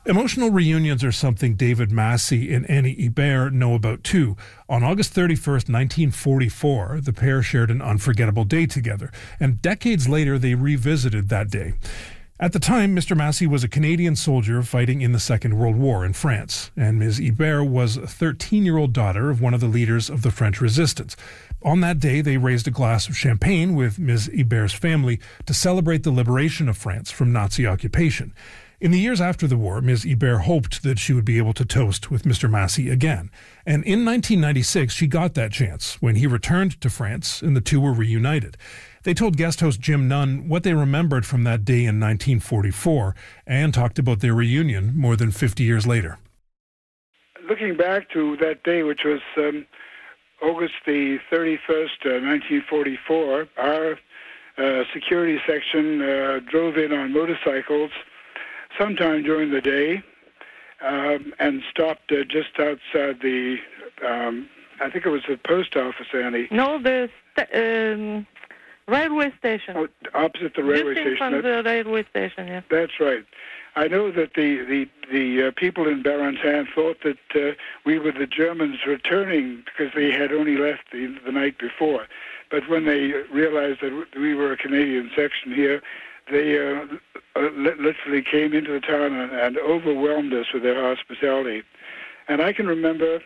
Emotional reunions are something David Massey and Annie Hebert know about too. On August 31st, 1944, the pair shared an unforgettable day together, and decades later they revisited that day. At the time, Mr. Massey was a Canadian soldier fighting in the Second World War in France, and Ms. Hebert was a 13-year-old daughter of one of the leaders of the French resistance. On that day, they raised a glass of champagne with Ms. Hebert's family to celebrate the liberation of France from Nazi occupation. In the years after the war, Ms. Hebert hoped that she would be able to toast with Mr. Massey again. And in 1996, she got that chance when he returned to France and the two were reunited. They told guest host Jim Nunn what they remembered from that day in 1944 and talked about their reunion more than 50 years later. Looking back to that day, which was August the 31st, 1944, our security section drove in on motorcycles sometime during the day and stopped just outside the, I think it was the post office, Annie. No, the railway station. Oh, opposite the railway just station. Just in front of the railway station, yeah. That's right. I know that the people in Barentin thought that we were the Germans returning because they had only left the night before. But when they realized that we were a Canadian section here, they literally came into the town and overwhelmed us with their hospitality. And I can remember,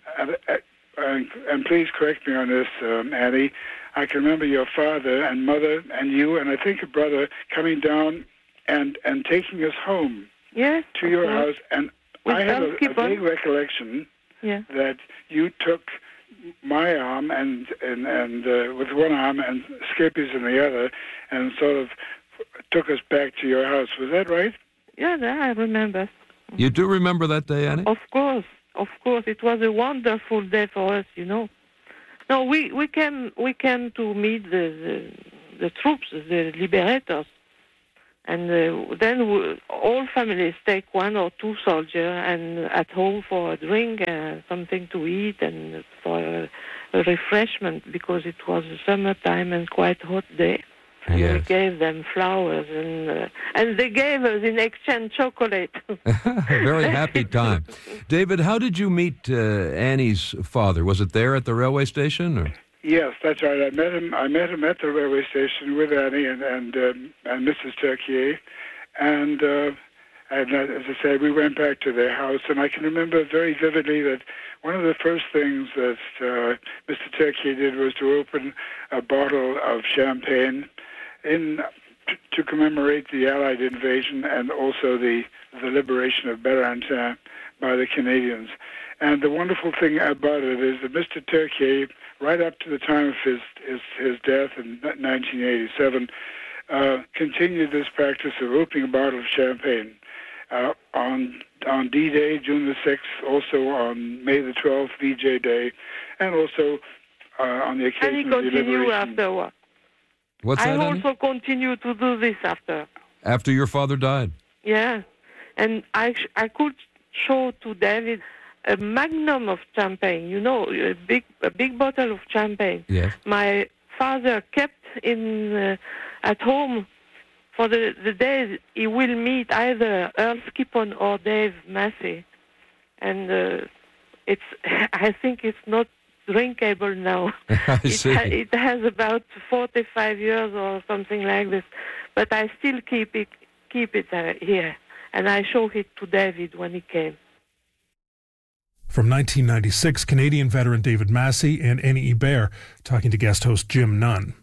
and please correct me on this, Annie, I can remember your father and mother and you and I think a brother coming down and taking us home to your house. And I have a vague recollection that you took my arm and with one arm and Skippy's in the other and sort of took us back to your house. Was that right? Yeah, I remember. You do remember that day, Annie? Of course. It was a wonderful day for us, you know. No, we came to meet the troops, the liberators. And then all families take one or two soldiers and at home for a drink, something to eat, and for a refreshment because it was summertime and quite hot day. And we gave them flowers, and they gave us in exchange chocolate. Very happy time. David, how did you meet Annie's father? Was it there at the railway station? Or? Yes, that's right. I met him at the railway station with Annie and Mrs. Turquier, and as I said, we went back to their house, and I can remember very vividly that one of the first things that Mr. Turquier did was to open a bottle of champagne to commemorate the Allied invasion and also the liberation of Barentin by the Canadians. And the wonderful thing about it is that Mr. Turquier, right up to the time of his death in 1987, continued this practice of opening a bottle of champagne on D-Day, June the 6th, also on May the 12th, VJ Day, and also on the occasion of the liberation. And he continued afterward. What's that, I also continue to do this after. After your father died? Yeah. And I could show to David a magnum of champagne, you know, a big bottle of champagne. Yes. My father kept at home for the days he will meet either Earl Skippon or Dave Massey. And I think it's not drinkable now. It has about 45 years or something like this, but I still keep it here, and I show it to David when he came. From 1996, Canadian veteran David Massey and Annie Hebert talking to guest host Jim Nunn.